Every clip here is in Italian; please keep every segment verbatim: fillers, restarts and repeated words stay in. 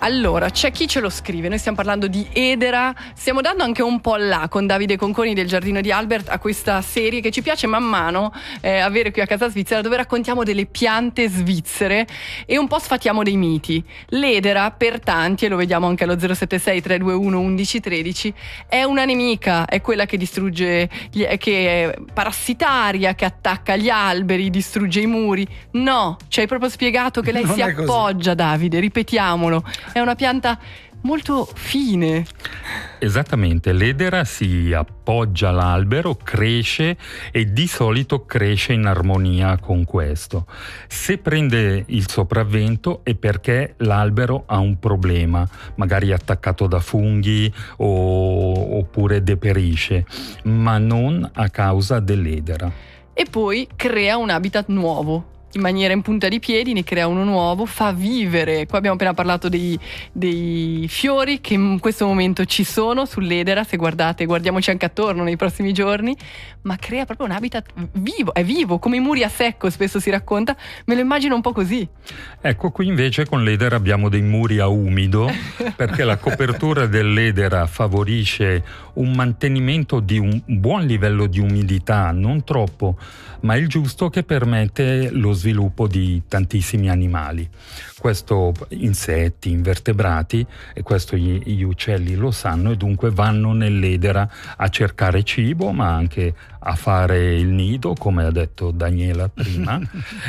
Allora, c'è chi ce lo scrive, noi stiamo parlando di edera, stiamo dando anche un po' là con Davide Conconi del Giardino di Albert a questa serie che ci piace man mano eh, avere qui a Casa Svizzera, dove raccontiamo delle piante svizzere e un po' sfatiamo dei miti. L'edera per tanti, e lo vediamo anche allo zero sette sei tre due uno uno uno uno tre, è una nemica, è quella che distrugge, gli, che è parassitaria, che attacca gli alberi, distrugge i muri. No, ci hai proprio spiegato che lei Non si è così. appoggia, Davide, ripetiamolo. È una pianta molto fine. Esattamente, l'edera si appoggia all'albero, cresce e di solito cresce in armonia con questo. Se prende il sopravvento è perché l'albero ha un problema, magari attaccato da funghi o, oppure deperisce, ma non a causa dell'edera. E poi crea un habitat nuovo. In maniera in punta di piedi ne crea uno nuovo, fa vivere. Qua abbiamo appena parlato dei, dei fiori che in questo momento ci sono sull'edera, se guardate, guardiamoci anche attorno nei prossimi giorni, ma crea proprio un habitat vivo, è vivo, come i muri a secco spesso si racconta, me lo immagino un po' così. Ecco, qui invece con l'edera abbiamo dei muri a umido, perché la copertura dell'edera favorisce un mantenimento di un buon livello di umidità, non troppo, ma il giusto, che permette lo sviluppo di tantissimi animali. Questo insetti, invertebrati, e questo gli, gli uccelli lo sanno e dunque vanno nell'edera a cercare cibo, ma anche a fare il nido, come ha detto Daniela prima,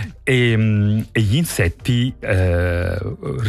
e, e gli insetti eh,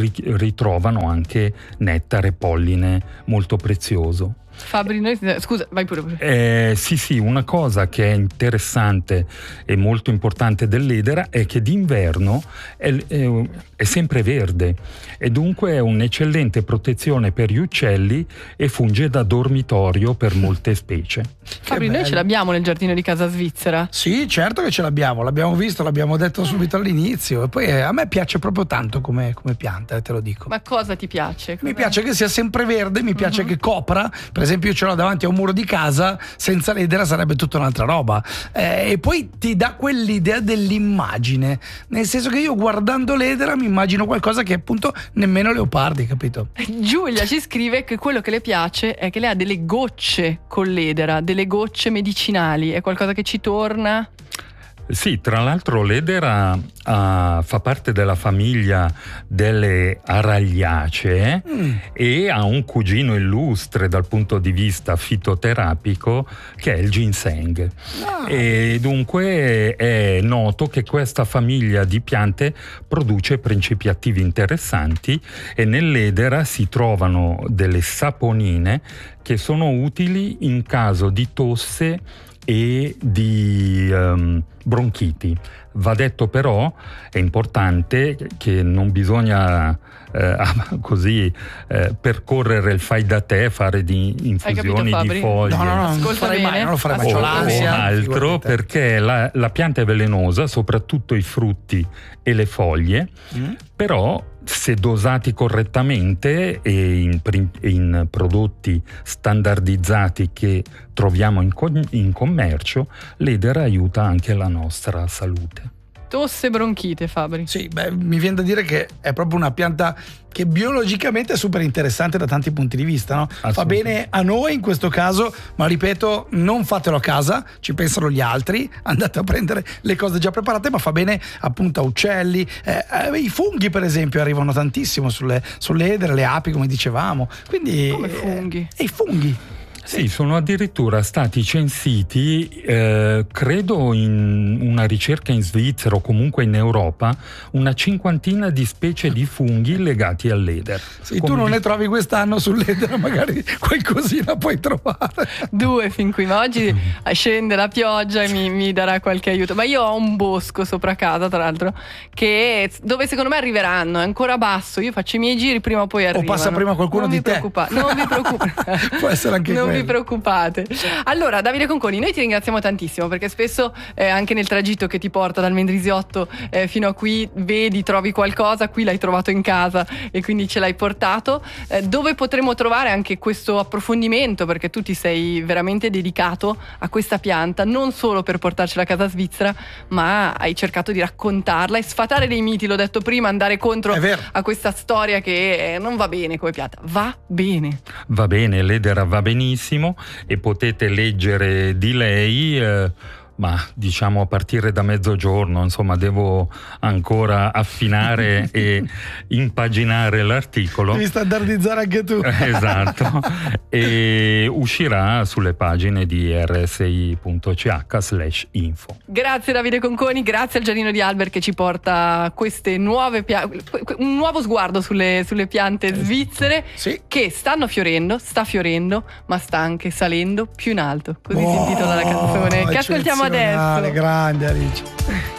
ritrovano anche nettare, polline molto prezioso. Fabri, noi, scusa, vai pure. Eh, sì, sì, una cosa che è interessante e molto importante dell'edera è che d'inverno è, è, è sempre verde e dunque è un'eccellente protezione per gli uccelli e funge da dormitorio per molte specie. Fabri, noi ce l'abbiamo nel giardino di Casa Svizzera? Sì, certo che ce l'abbiamo, l'abbiamo visto, l'abbiamo detto subito all'inizio, e poi eh, a me piace proprio tanto come, come pianta, eh, te lo dico. Ma cosa ti piace? Cosa... Mi piace che sia sempre verde, mi piace uh-huh. che copra. Per esempio io ce l'ho davanti a un muro di casa, senza l'edera sarebbe tutta un'altra roba, eh, e poi ti dà quell'idea dell'immagine, nel senso che io guardando l'edera mi immagino qualcosa che appunto nemmeno leopardi, capito? Giulia ci scrive che quello che le piace è che lei ha delle gocce con l'edera, delle gocce medicinali, è qualcosa che ci torna? Sì, tra l'altro l'edera uh, fa parte della famiglia delle aragliacee mm. e ha un cugino illustre dal punto di vista fitoterapico che è il ginseng. Ah. E dunque è noto che questa famiglia di piante produce principi attivi interessanti e nell'edera si trovano delle saponine che sono utili in caso di tosse e di um, bronchiti. Va detto però, è importante che non bisogna eh, così eh, percorrere il fai da te, fare di infusioni capito, di foglie. No, no, no, non Ascolta lo farei bene. mai, non lo farei mai. O, C'ho o l'ansia, altro, perché la, la pianta è velenosa, soprattutto i frutti e le foglie, mm. però se dosati correttamente e in, in prodotti standardizzati che troviamo in, in commercio, l'edera aiuta anche la nostra salute. Tosse e bronchite, Fabri. Sì, beh, mi viene da dire che è proprio una pianta che biologicamente è super interessante da tanti punti di vista, no? Fa bene a noi in questo caso, ma ripeto, non fatelo a casa, ci pensano gli altri, andate a prendere le cose già preparate, ma fa bene appunto a uccelli, eh, eh, i funghi per esempio arrivano tantissimo sulle, sulle edere, le api come dicevamo, quindi come funghi? E eh, i funghi. Sì, sono addirittura stati censiti, eh, credo in una ricerca in Svizzera o comunque in Europa, una cinquantina di specie di funghi legati all'edera. Sì, tu non di... ne trovi quest'anno sull'edera, magari qualcosina puoi trovare. Due fin qui, ma oggi scende la pioggia e mi, mi darà qualche aiuto. Ma io ho un bosco sopra casa, tra l'altro, che dove secondo me arriveranno, è ancora basso, io faccio i miei giri, prima o poi arrivano. O passa prima qualcuno non di vi te. Preoccupa- non vi preoccupate. Può essere anche non quello. vi preoccupate. Allora, Davide Conconi, noi ti ringraziamo tantissimo, perché spesso eh, anche nel tragitto che ti porta dal Mendrisiotto eh, fino a qui vedi, trovi qualcosa, qui l'hai trovato in casa e quindi ce l'hai portato. Eh, dove potremo trovare anche questo approfondimento, perché tu ti sei veramente dedicato a questa pianta non solo per portarcela a casa svizzera, ma hai cercato di raccontarla e sfatare dei miti, l'ho detto prima, andare contro a questa storia che non va bene come pianta. Va bene. Va bene, l'edera va benissimo e potete leggere di lei eh, ma diciamo a partire da mezzogiorno, insomma devo ancora affinare e impaginare l'articolo. Devi standardizzare anche tu. Esatto. E uscirà sulle pagine di r s i punto c h slash info. Grazie Davide Conconi, grazie al Giardino di Albert che ci porta queste nuove pia- un nuovo sguardo sulle, sulle piante svizzere, sì, che stanno fiorendo, sta fiorendo, ma sta anche salendo più in alto. Così oh, si intitola la canzone che ascoltiamo adesso. Grande Alice.